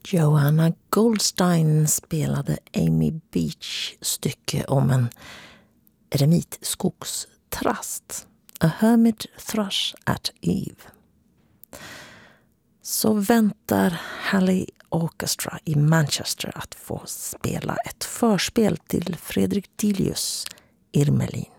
Johanna Goldstein spelade Amy Beach stycke om en eremitskogstrast, A Hermit Thrush at Eve. Så väntar Halley Orchestra i Manchester att få spela ett förspel till Fredrik Delius' Irmelin.